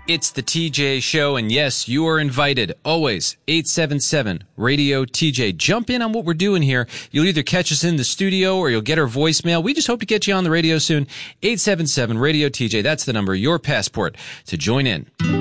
It's the TJ Show, and yes, you are invited. Always, 877-RADIO-TJ. Jump in on what we're doing here. You'll either catch us in the studio or you'll get our voicemail. We just hope to get you on the radio soon. 877-RADIO-TJ. That's the number, your passport to join in.